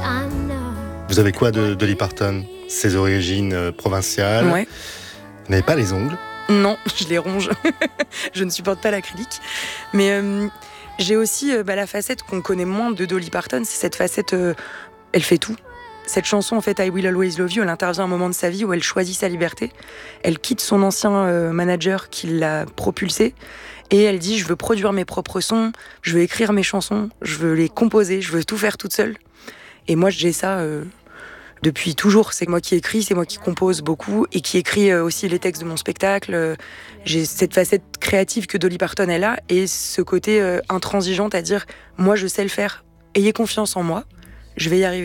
Vous avez quoi de Dolly Parton? Ses origines provinciales. Ouais. Vous n'avez pas les ongles? Non, je les ronge. Je ne supporte pas l'acrylique. Mais j'ai aussi la facette qu'on connaît moins de Dolly Parton, c'est cette facette, elle fait tout. Cette chanson, en fait, I Will Always Love You, elle intervient à un moment de sa vie où elle choisit sa liberté. Elle quitte son ancien manager qui l'a propulsée et elle dit « Je veux produire mes propres sons, je veux écrire mes chansons, je veux les composer, je veux tout faire toute seule. » Et moi, j'ai ça depuis toujours. C'est moi qui écris, c'est moi qui compose beaucoup et qui écris aussi les textes de mon spectacle. J'ai cette facette créative que Dolly Parton elle a et ce côté intransigeant à dire « Moi, je sais le faire, ayez confiance en moi, je vais y arriver. »